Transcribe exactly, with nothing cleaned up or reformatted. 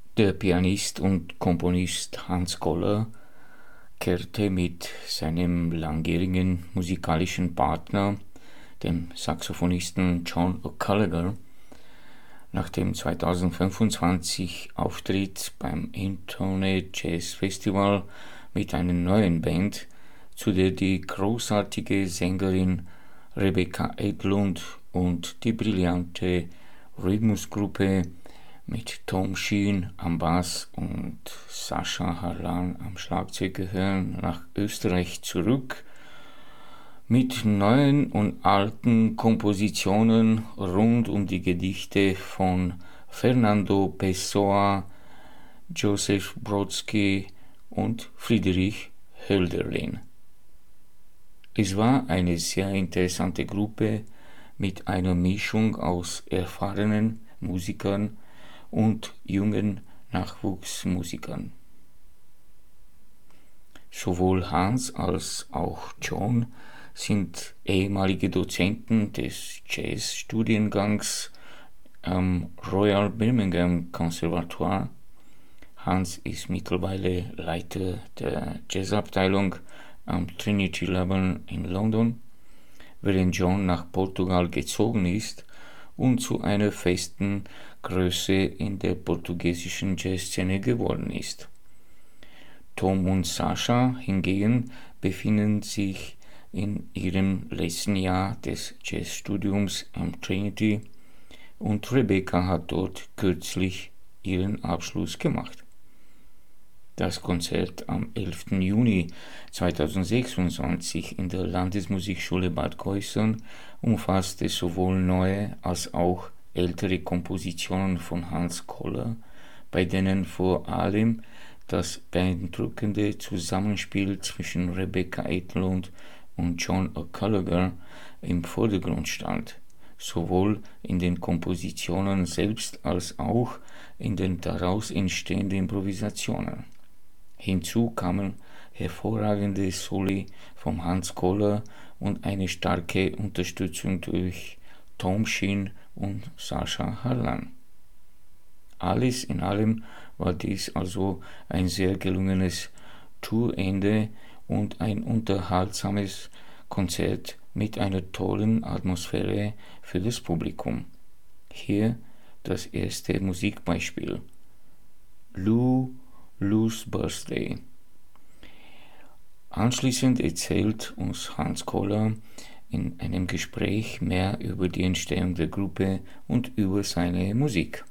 Der Pianist und Komponist Hans Koller kehrte mit seinem langjährigen musikalischen Partner, dem Saxophonisten John O'Callagher, nach dem zweitausendfünfundzwanzig Auftritt beim Intone Jazz Festival mit einer neuen Band, zu der die großartige Sängerin Rebecca Edlund und die brillante Rhythmusgruppe mit Tom Sheen am Bass und Sascha Harlan am Schlagzeug gehören nach Österreich zurück mit neuen und alten Kompositionen rund um die Gedichte von Fernando Pessoa, Joseph Brodsky und Friedrich Hölderlin. Es war eine sehr interessante Gruppe mit einer Mischung aus erfahrenen Musikern und jungen Nachwuchsmusikern. Sowohl Hans als auch John sind ehemalige Dozenten des Jazzstudiengangs am Royal Birmingham Conservatoire. Hans ist mittlerweile Leiter der Jazzabteilung am Trinity Label in London, während John nach Portugal gezogen ist und zu einer festen Größe in der portugiesischen Jazzszene geworden ist. Tom und Sascha hingegen befinden sich in ihrem letzten Jahr des Jazzstudiums am Trinity und Rebecca hat dort kürzlich ihren Abschluss gemacht. Das Konzert am elften Juni zweitausendsechsundzwanzig in der Landesmusikschule Bad Kreuznach umfasste sowohl neue als auch ältere Kompositionen von Hans Koller, bei denen vor allem das beeindruckende Zusammenspiel zwischen Rebecca Edlund und John O'Callagher im Vordergrund stand, sowohl in den Kompositionen selbst als auch in den daraus entstehenden Improvisationen. Hinzu kamen hervorragende Soli von Hans Koller und eine starke Unterstützung durch Tom Sheen und Sascha Harlan. Alles in allem war dies also ein sehr gelungenes Tourende und ein unterhaltsames Konzert mit einer tollen Atmosphäre für das Publikum. Hier das erste Musikbeispiel. Lou Lou's Birthday. Anschließend erzählt uns Hans Koller in einem Gespräch mehr über die Entstehung der Gruppe und über seine Musik.